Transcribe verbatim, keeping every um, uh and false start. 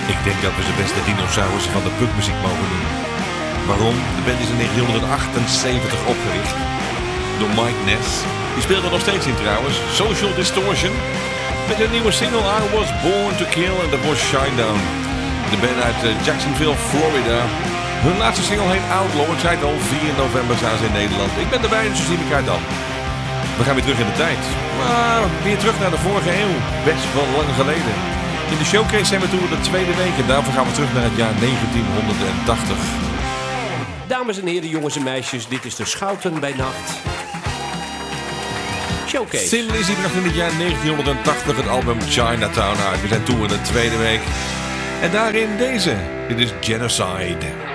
Ik denk dat we ze best de dinosaurussen van de punkmuziek mogen noemen. Waarom? De band is in negentienhonderdachtenzeventig opgericht door Mike Ness. Die speelt er nog steeds in trouwens. Social Distortion. Met een nieuwe single I Was Born to Kill en The Voice Shinedown. De band uit Jacksonville, Florida. Hun laatste single heet Outlaw. Ik zei het al, vier november staan ze in Nederland. Ik ben erbij, dus we zien elkaar dan. We gaan weer terug in de tijd. Maar weer terug naar de vorige eeuw. Best wel lang geleden. In de showcase zijn we toe de tweede week. En daarvoor gaan we terug naar het jaar negentienhonderdtachtig. Dames en heren, jongens en meisjes, dit is de Schouten bij Nacht. Showcase. Thin Lizzy bracht in het jaar negentienhonderdtachtig het album Chinatown uit. We zijn toe in de tweede week. En daarin deze. Dit is Genocide.